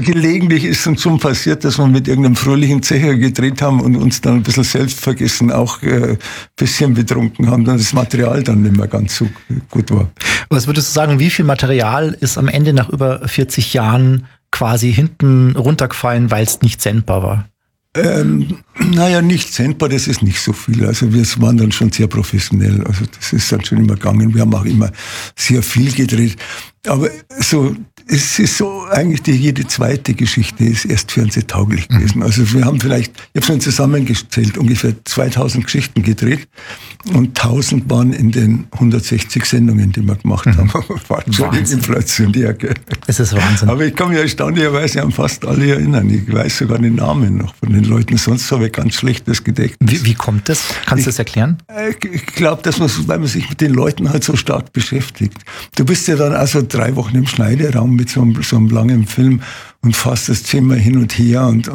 gelegentlich ist uns schon passiert, dass wir mit irgendeinem fröhlichen Zecher gedreht haben und uns dann ein bisschen selbstvergessen auch ein bisschen betrunken haben, dann das Material dann nicht mehr ganz so gut war. Was würdest du sagen, wie viel Material ist am Ende nach über 40 Jahren quasi hinten runtergefallen, weil es nicht sendbar war? Nicht sendbar, das ist nicht so viel. Also wir waren dann schon sehr professionell. Also das ist dann schon immer gegangen. Wir haben auch immer sehr viel gedreht. Aber es ist so, eigentlich jede zweite Geschichte ist erst fernsehtauglich gewesen. Also wir haben ich habe schon zusammengezählt, ungefähr 2000 Geschichten gedreht und 1000 waren in den 160 Sendungen, die wir gemacht haben. War schon inflationär, gell? Es ist Wahnsinn. Aber ich kann mich erstaunlicherweise an fast alle erinnern. Ich weiß sogar den Namen noch von den Leuten. Sonst habe ich ganz schlechtes Gedächtnis. Wie kommt das? Kannst du das erklären? Ich glaube, weil man sich mit den Leuten halt so stark beschäftigt. Du bist ja dann also 3 Wochen im Schneideraum mit so einem langen Film und fährst das Thema hin und her und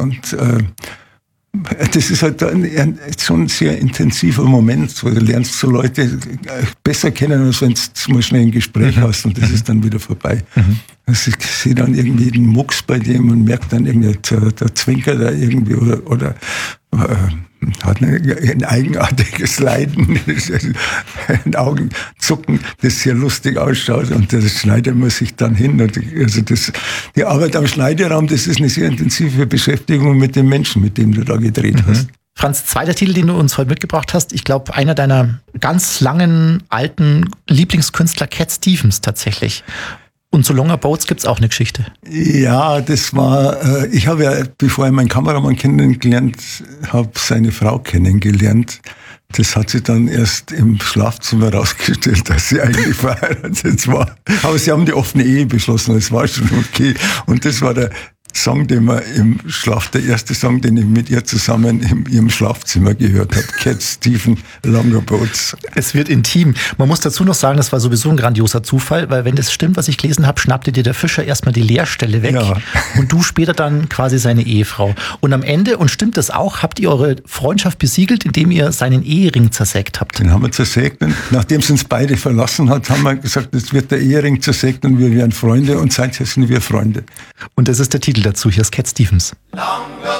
das ist halt schon ein sehr intensiver Moment, weil du lernst so Leute besser kennen, als wenn du mal schnell ein Gespräch hast und das ist dann wieder vorbei. Also ich sehe dann irgendwie den Mucks bei dem und merke dann irgendwie, der zwinkert da irgendwie oder hat ein eigenartiges Leiden, ein Augenzucken, das sehr lustig ausschaut und das schneidet man sich dann hin. Also die Arbeit am Schneideraum, das ist eine sehr intensive Beschäftigung mit dem Menschen, mit dem du da gedreht hast. Franz, zweiter Titel, den du uns heute mitgebracht hast, ich glaube, einer deiner ganz langen, alten Lieblingskünstler, Cat Stevens tatsächlich. Und zu Longer Boats gibt's auch eine Geschichte. Ja, das war, ich habe ja, bevor ich meinen Kameramann kennengelernt habe, seine Frau kennengelernt. Das hat sich dann erst im Schlafzimmer rausgestellt, dass sie eigentlich verheiratet war. Aber sie haben die offene Ehe beschlossen, das war schon okay. Und das war der Song, den wir der erste Song, den ich mit ihr zusammen in ihrem Schlafzimmer gehört habe. Cat Stevens, Longer Boats. Es wird intim. Man muss dazu noch sagen, das war sowieso ein grandioser Zufall, weil wenn das stimmt, was ich gelesen habe, schnappte dir der Fischer erstmal die Leerstelle weg und du später dann quasi seine Ehefrau. Und am Ende, und stimmt das auch, habt ihr eure Freundschaft besiegelt, indem ihr seinen Ehering zersägt habt? Den haben wir zersägt und nachdem es uns beide verlassen hat, haben wir gesagt, jetzt wird der Ehering zersägt und wir werden Freunde und seither sind wir Freunde. Und das ist der Titel dazu, hier ist Cat Stevens. Longer